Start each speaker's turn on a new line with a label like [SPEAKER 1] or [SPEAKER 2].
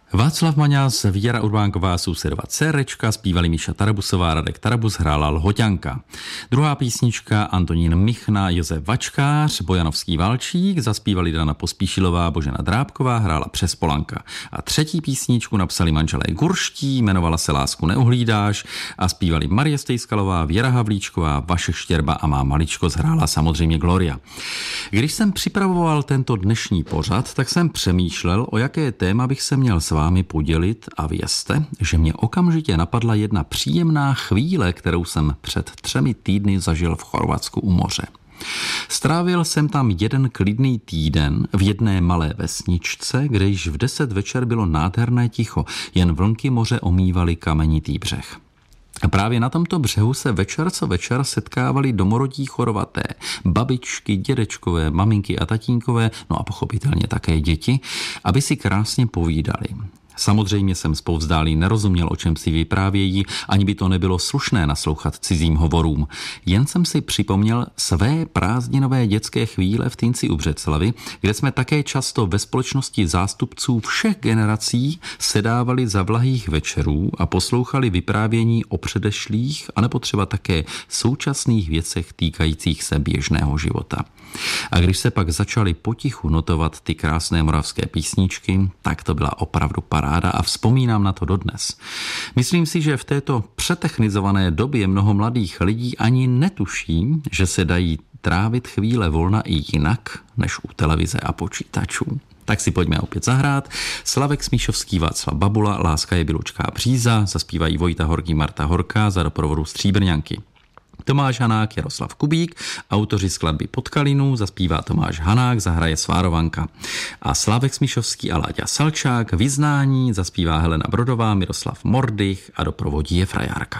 [SPEAKER 1] Václav Maňas, Věra Urbánková, Sousedova dcerečka, zpívali Míša Tarabusová, Radek Tarabus, hrála Lhoťanka. Druhá písnička Antonín Michna, Josef Vačkář, Bojanovský Valčík, zaspívali Dana Pospíšilová, Božena Drábková, hrála Přespolanka. A třetí písničku napsali manželé Gurští, jmenovala se Lásku neuhlídáš a zpívali Marie Stejskalová, Věra Havlíčková, Vašek Štěrba a Má maličko, hrála samozřejmě Gloria. Když jsem připravoval tento dnešní pořad, tak jsem přemýšlel, o jaké téma bych se měl s vámi podělit a vězte, že mě okamžitě napadla jedna příjemná chvíle, kterou jsem před 3 týdny zažil v Chorvatsku u moře. Strávil jsem tam jeden klidný týden v jedné malé vesničce, kde již v 10 večer bylo nádherné ticho, jen vlnky moře omývaly kamenitý břeh. A právě na tomto břehu se večer co večer setkávali domorodí Chorvaté, babičky, dědečkové, maminky a tatínkové, no a pochopitelně také děti, aby si krásně povídali. Samozřejmě jsem zpovzdálí nerozuměl, o čem si vyprávějí, ani by to nebylo slušné naslouchat cizím hovorům. Jen jsem si připomněl své prázdninové dětské chvíle v Týnci u Břeclavi, kde jsme také často ve společnosti zástupců všech generací sedávali za vlahých večerů a poslouchali vyprávění o předešlých, anebo třeba také současných věcech týkajících se běžného života. A když se pak začaly potichu notovat ty krásné moravské písničky, tak to byla opravdu paráda a vzpomínám na to dodnes. Myslím si, že v této přetechnizované době mnoho mladých lidí ani netuší, že se dají trávit chvíle volna i jinak, než u televize a počítačů. Tak si pojďme opět zahrát. Slavek Smíšovský, Václav Babula, Láska je bilučká bříza, zaspívají Vojta Horký, Marta Horká za doprovodu Stříbrňanky. Tomáš Hanák, Jaroslav Kubík, autoři skladby Podkalinu, zaspívá Tomáš Hanák, zahraje Svárovanka. A Slávek Smíšovský a Láďa Salčák, Vyznání, zaspívá Helena Brodová, Miroslav Mordych a doprovodí je Frajárka.